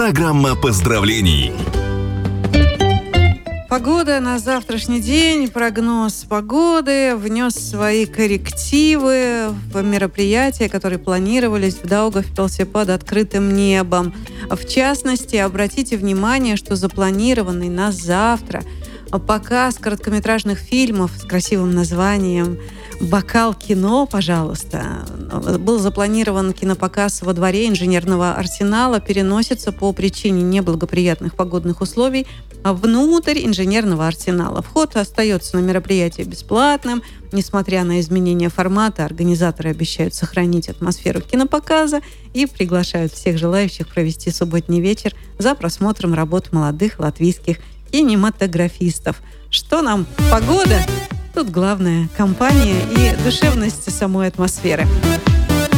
Программа поздравлений. Погода на завтрашний день, прогноз погоды внес свои коррективы в мероприятия, которые планировались в Даугавпилсе под открытым небом. В частности, обратите внимание, что запланированный на завтра показ короткометражных фильмов с красивым названием «Бокал кино, пожалуйста». Был запланирован кинопоказ во дворе инженерного арсенала, переносится по причине неблагоприятных погодных условий внутрь инженерного арсенала. Вход остается на мероприятие бесплатным. Несмотря на изменения формата, организаторы обещают сохранить атмосферу кинопоказа и приглашают всех желающих провести субботний вечер за просмотром работ молодых латвийских кинематографистов. Что нам погода? Тут главное компания и душевность самой атмосферы.